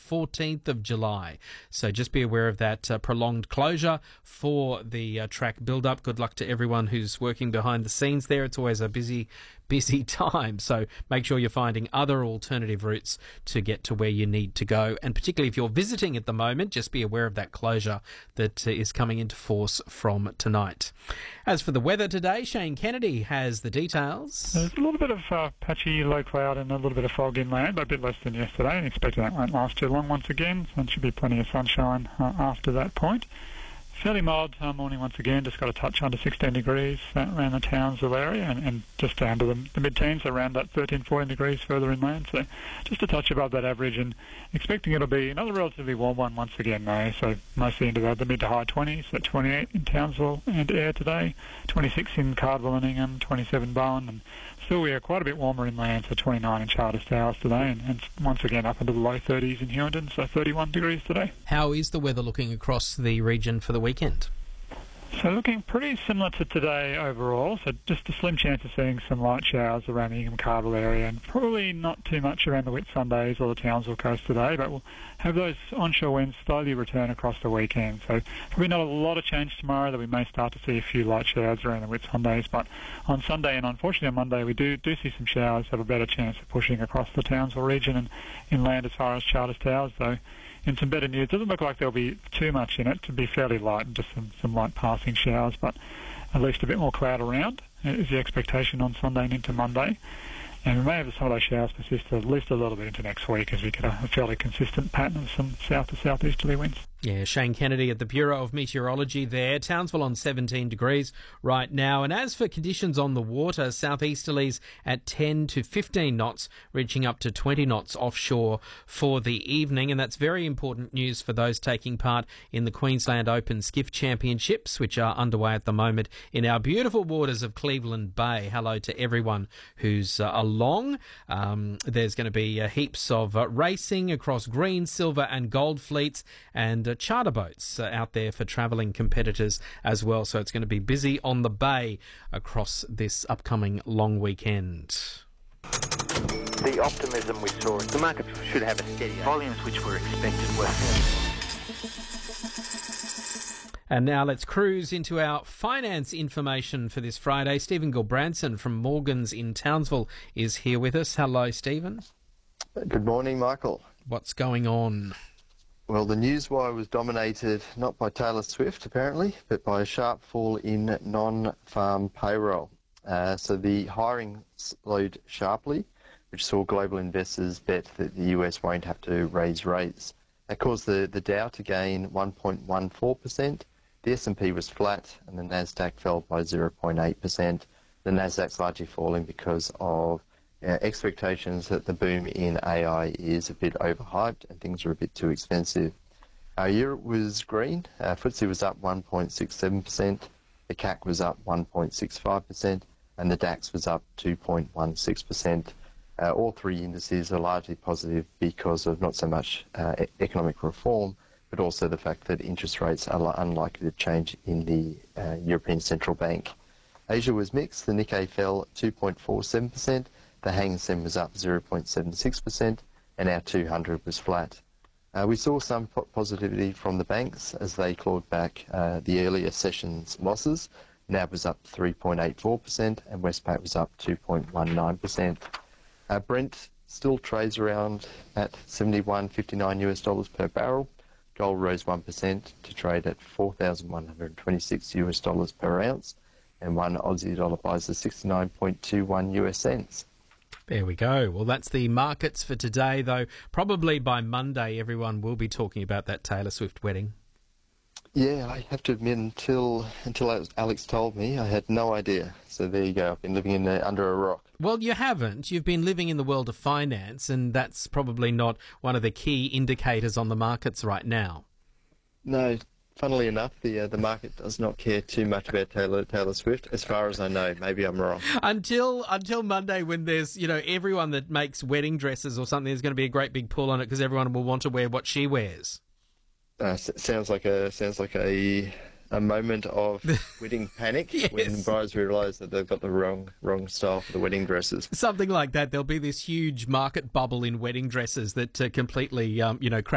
14th of July. So just be aware of that prolonged closure for the track build-up. Good luck to everyone who's working behind the scenes there. It's always a busy time, so make sure you're finding other alternative routes to get to where you need to go. And particularly if you're visiting at the moment, just be aware of that closure that is coming into force from tonight. As for the weather today, Shane Kennedy has the details. There's a little bit of patchy low cloud and a little bit of fog inland, but a bit less than yesterday, and expecting that won't last too long once again. So there should be plenty of sunshine after that point. Fairly mild morning once again, just got a touch under 16 degrees around the Townsville area and just down to the mid-teens, around that 13, 14 degrees further inland. So just a touch above that average, and expecting it'll be another relatively warm one once again though. So mostly into the mid to high 20s, so 28 in Townsville and Ayr today, 26 in Cardwell and Ingham, 27 Bowen, and still we are quite a bit warmer inland, so 29 in Charters Towers today, and once again up into the low 30s in Hughenden, so 31 degrees today. How is the weather looking across the region for the weekend? So looking pretty similar to today overall, so just a slim chance of seeing some light showers around the Ingham-Cardwell area, and probably not too much around the Whitsundays or the Townsville coast today, but we'll have those onshore winds slowly return across the weekend. So probably not a lot of change tomorrow, that we may start to see a few light showers around the Whitsundays, but on Sunday and unfortunately on Monday we do see some showers, have a better chance of pushing across the Townsville region and inland as far as Charters Towers, though. In some better news, it doesn't look like there'll be too much in it, to be fairly light and just some light passing showers, but at least a bit more cloud around is the expectation on Sunday and into Monday. And we may have some of those showers persist at least a little bit into next week as we get a fairly consistent pattern of some south to southeasterly winds. Yeah, Shane Kennedy at the Bureau of Meteorology there. Townsville on 17 degrees right now. And as for conditions on the water, southeasterlies at 10 to 15 knots, reaching up to 20 knots offshore for the evening. And that's very important news for those taking part in the Queensland Open Skiff Championships, which are underway at the moment in our beautiful waters of Cleveland Bay. Hello to everyone who's along. There's going to be heaps of racing across green, silver and gold fleets, and charter boats out there for travelling competitors as well. So it's going to be busy on the bay across this upcoming long weekend. The optimism we saw, the market should have a steady volumes which were expected were. And now let's cruise into our finance information for this Friday. Stephen Gilbranson from Morgans in Townsville is here with us. Hello, Stephen. Good morning, Michael. What's going on? Well, the news wire was dominated not by Taylor Swift, apparently, but by a sharp fall in non-farm payroll. So the hiring slowed sharply, which saw global investors bet that the US won't have to raise rates. That caused the Dow to gain 1.14%. The S&P was flat, and the Nasdaq fell by 0.8%. The Nasdaq's largely falling because of expectations that the boom in AI is a bit overhyped and things are a bit too expensive. Europe was green. FTSE was up 1.67%. The CAC was up 1.65%, and the DAX was up 2.16%. All three indices are largely positive because of not so much economic reform, but also the fact that interest rates are unlikely to change in the European Central Bank. Asia was mixed. The Nikkei fell 2.47%. The Hang Seng was up 0.76%, and our 200 was flat. We saw some positivity from the banks as they clawed back the earlier session's losses. NAB was up 3.84%, and Westpac was up 2.19%. Brent still trades around at $71.59 per barrel. Gold rose 1% to trade at $4,126 per ounce, and one Aussie dollar buys at 69.21 US cents. There we go. Well, that's the markets for today, though. Probably by Monday, everyone will be talking about that Taylor Swift wedding. Yeah, I have to admit, until Alex told me, I had no idea. So there you go. I've been living under a rock. Well, you haven't. You've been living in the world of finance, and that's probably not one of the key indicators on the markets right now. No. Funnily enough, the market does not care too much about Taylor Swift, as far as I know. Maybe I'm wrong. Until Monday, when there's everyone that makes wedding dresses or something, there's going to be a great big pull on it because everyone will want to wear what she wears. Sounds like a moment of wedding panic. Yes. When brides realise that they've got the wrong style for the wedding dresses. Something like that. There'll be this huge market bubble in wedding dresses that completely